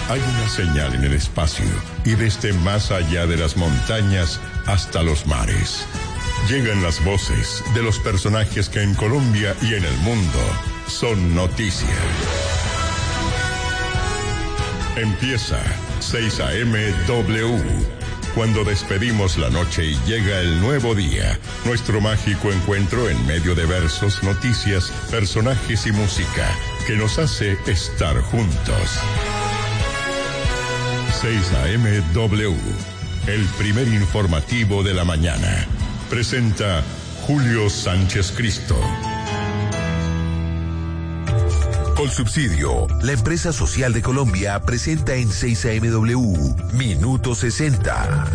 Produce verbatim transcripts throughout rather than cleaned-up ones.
Hay una señal en el espacio y desde más allá de las montañas hasta los mares. Llegan las voces de los personajes que en Colombia y en el mundo son noticia. Empieza seis A M W. Cuando despedimos la noche y llega el nuevo día, nuestro mágico encuentro en medio de versos, noticias, personajes y música que nos hace estar juntos. seis A M W, el primer informativo de la mañana. Presenta Julio Sánchez Cristo. Colsubsidio, la empresa social de Colombia, presenta en seis A M W, Minuto sesenta.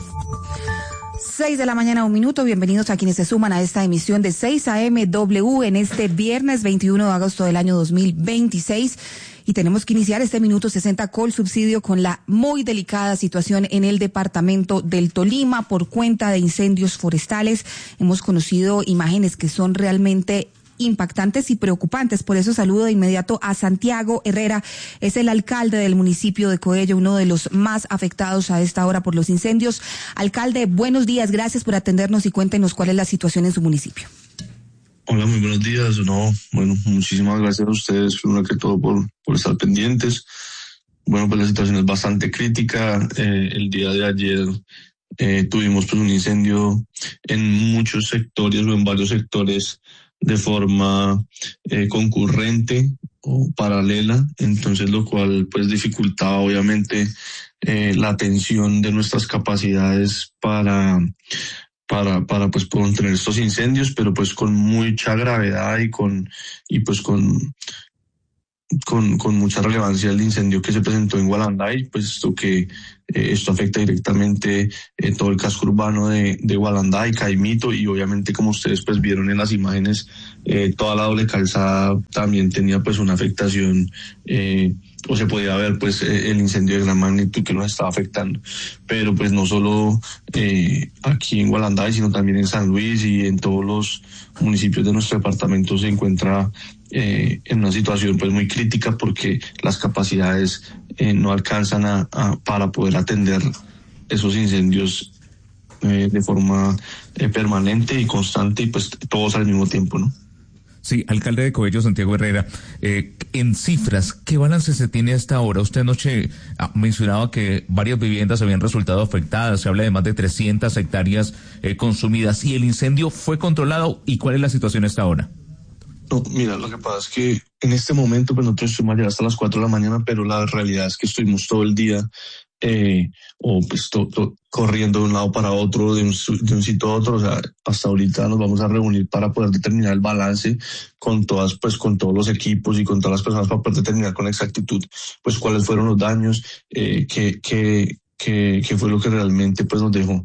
seis de la mañana, un minuto. Bienvenidos a quienes se suman a esta emisión de seis A M W en este viernes veintiuno de agosto del año dos mil veintiséis. Y tenemos que iniciar este Minuto sesenta Colsubsidio con la muy delicada situación en el departamento del Tolima por cuenta de incendios forestales. Hemos conocido imágenes que son realmente impactantes y preocupantes. Por eso saludo de inmediato a Santiago Herrera, es el alcalde del municipio de Coello, uno de los más afectados a esta hora por los incendios. Alcalde, buenos días, gracias por atendernos y cuéntenos cuál es la situación en su municipio. Hola, muy buenos días. No, bueno, muchísimas gracias a ustedes, primero que todo, por, por estar pendientes. Bueno, pues la situación es bastante crítica. Eh, el día de ayer eh, tuvimos pues un incendio en muchos sectores o en varios sectores de forma eh, concurrente o paralela, entonces lo cual pues dificultaba obviamente eh, la atención de nuestras capacidades para para para pues contener estos incendios, pero pues con mucha gravedad y con y pues con con con mucha relevancia el incendio que se presentó en Gualanday, pues esto que eh, esto afecta directamente eh, todo el casco urbano de, de Gualanday, Caimito, y obviamente como ustedes pues vieron en las imágenes, eh, toda la doble calzada también tenía pues una afectación, eh, o se podía ver pues eh, el incendio de gran magnitud que nos estaba afectando. Pero pues no solo eh, aquí en Gualanday, sino también en San Luis y en todos los municipios de nuestro departamento se encuentra Eh, en una situación pues muy crítica porque las capacidades eh, no alcanzan a, a, para poder atender esos incendios eh, de forma eh, permanente y constante y pues todos al mismo tiempo, ¿no? Sí, alcalde de Coello, Santiago Herrera, eh, en cifras, ¿qué balance se tiene hasta ahora? Usted anoche ah, mencionaba que varias viviendas habían resultado afectadas, se habla de más de trescientas hectáreas eh, consumidas, y el incendio fue controlado, ¿y cuál es la situación hasta ahora? No, mira, lo que pasa es que en este momento pues nosotros estuvimos allá hasta las cuatro de la mañana, pero la realidad es que estuvimos todo el día eh, o pues to, to, corriendo de un lado para otro, de un, de un sitio a otro. O sea, hasta ahorita nos vamos a reunir para poder determinar el balance con todas, pues con todos los equipos y con todas las personas para poder determinar con exactitud pues cuáles fueron los daños, eh, qué, qué, qué, qué fue lo que realmente pues nos dejó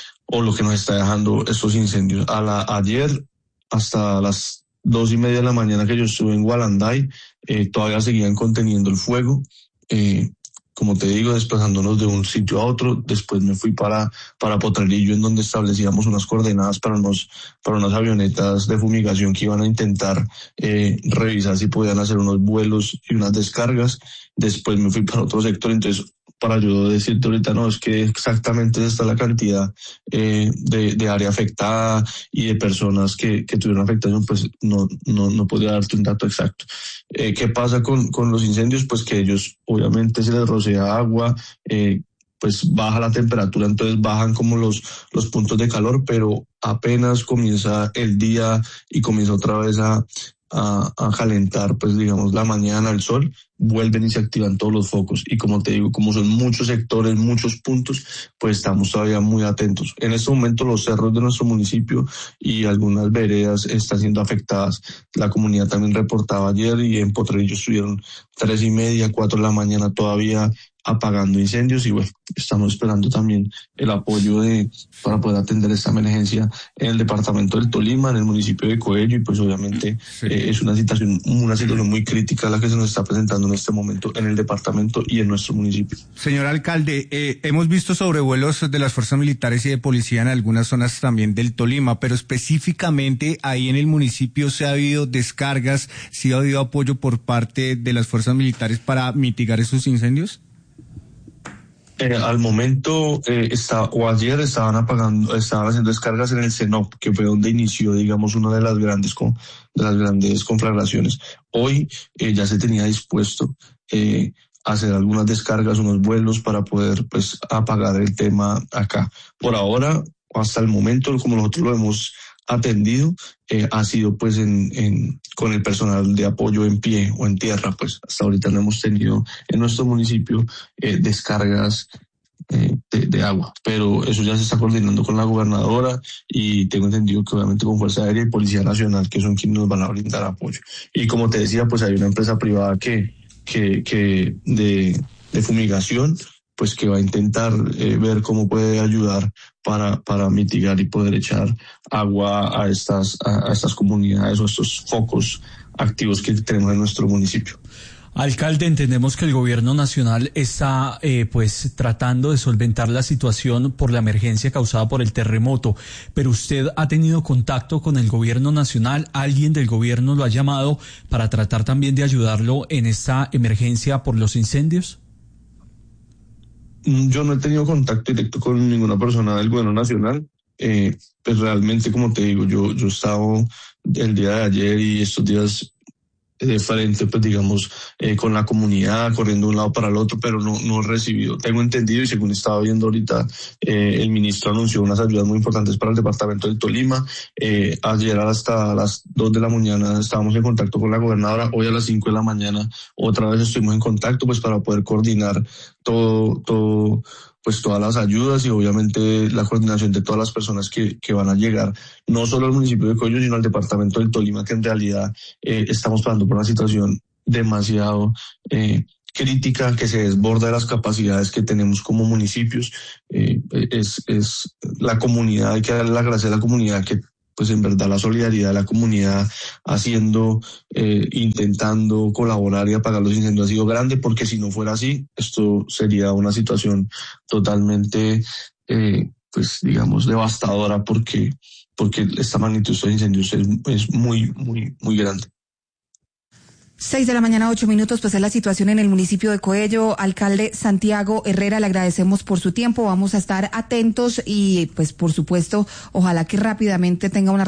o lo que nos está dejando estos incendios. A la, ayer hasta las dos y media de la mañana que yo estuve en Gualanday, eh, todavía seguían conteniendo el fuego, eh, como te digo, desplazándonos de un sitio a otro. Después me fui para, para Potrerillo, en donde establecíamos unas coordenadas para unos, para unas avionetas de fumigación que iban a intentar eh, revisar si podían hacer unos vuelos y unas descargas. Después me fui para otro sector, entonces para yo decirte ahorita, no, es que exactamente esta es la cantidad eh, de, de área afectada y de personas que, que tuvieron afectación, pues no, no, no podría darte un dato exacto. Eh, ¿Qué pasa con, con los incendios? Pues que ellos, obviamente, se les rocea agua, eh, pues baja la temperatura, entonces bajan como los, los puntos de calor, pero apenas comienza el día y comienza otra vez a, a, a calentar, pues digamos, la mañana, el sol, vuelven y se activan todos los focos. Y como te digo, como son muchos sectores, muchos puntos, pues estamos todavía muy atentos. En este momento los cerros de nuestro municipio y algunas veredas están siendo afectadas. La comunidad también reportaba ayer, y en Potrerillo estuvieron tres y media, cuatro de la mañana todavía apagando incendios, y bueno, estamos esperando también el apoyo de para poder atender esta emergencia en el departamento del Tolima, en el municipio de Coello, y pues obviamente sí. eh, es una situación una situación muy crítica la que se nos está presentando en este momento en el departamento y en nuestro municipio. Señor alcalde, eh, hemos visto sobrevuelos de las fuerzas militares y de policía en algunas zonas también del Tolima, pero específicamente ahí en el municipio ¿se ha habido descargas, sí ha habido apoyo por parte de las fuerzas militares para mitigar esos incendios? Eh, al momento, eh, está, o ayer estaban apagando, estaban haciendo descargas en el CENOP, que fue donde inició, digamos, una de las grandes, con, de las grandes conflagraciones. Hoy eh, ya se tenía dispuesto eh, hacer algunas descargas, unos vuelos para poder, pues, apagar el tema acá. Por ahora, hasta el momento, como nosotros lo hemos atendido, eh, ha sido pues en, en con el personal de apoyo en pie o en tierra. Pues hasta ahorita no hemos tenido en nuestro municipio eh, descargas eh, de, de agua, pero eso ya se está coordinando con la gobernadora y tengo entendido que obviamente con Fuerza Aérea y Policía Nacional, que son quienes nos van a brindar apoyo. Y como te decía, pues hay una empresa privada que que que de, de fumigación, pues que va a intentar eh, ver cómo puede ayudar para, para mitigar y poder echar agua a estas, a, a estas comunidades o estos focos activos que tenemos en nuestro municipio. Alcalde, entendemos que el gobierno nacional está eh, pues tratando de solventar la situación por la emergencia causada por el terremoto, pero usted ha tenido contacto con el gobierno nacional, alguien del gobierno lo ha llamado para tratar también de ayudarlo en esta emergencia por los incendios. Yo no he tenido contacto directo con ninguna persona del gobierno nacional. Eh, pues realmente, como te digo, yo, yo he estado el día de ayer y estos días de frente, pues digamos, eh, con la comunidad, corriendo de un lado para el otro, pero no, no he recibido. Tengo entendido y según estaba viendo ahorita, eh, el ministro anunció unas ayudas muy importantes para el departamento del Tolima. Eh, ayer hasta las dos de la mañana estábamos en contacto con la gobernadora. Hoy a las cinco de la mañana otra vez estuvimos en contacto, pues para poder coordinar todo, todo, pues todas las ayudas y obviamente la coordinación de todas las personas que, que van a llegar, no solo al municipio de Coello, sino al departamento del Tolima, que en realidad eh, estamos pasando por una situación demasiado eh, crítica, que se desborda de las capacidades que tenemos como municipios. Eh, es, es la comunidad, hay que darle la gracia a la comunidad que pues en verdad la solidaridad de la comunidad haciendo, eh, intentando colaborar y apagar los incendios ha sido grande, porque si no fuera así, esto sería una situación totalmente, eh, pues digamos, devastadora, porque, porque esta magnitud de estos incendios es, es muy, muy, muy grande. Seis de la mañana, ocho minutos, pues es la situación en el municipio de Coello. Alcalde Santiago Herrera, le agradecemos por su tiempo. Vamos a estar atentos y, pues, por supuesto, ojalá que rápidamente tenga una